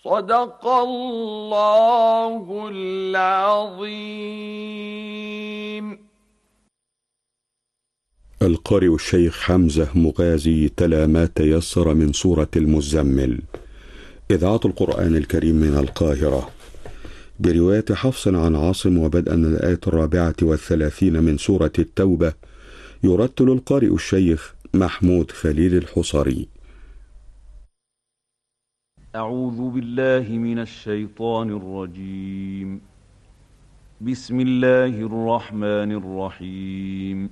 صدق الله العظيم. القارئ الشيخ حمزة مغازي تلا ما تيسر من سورة المزمل. إذاعة القرآن الكريم من القاهرة برواية حفص عن عاصم، وبدءا من الآية 34 من سورة التوبة. يرتل القارئ الشيخ محمود خليل الحصري. أعوذ بالله من الشيطان الرجيم. بسم الله الرحمن الرحيم.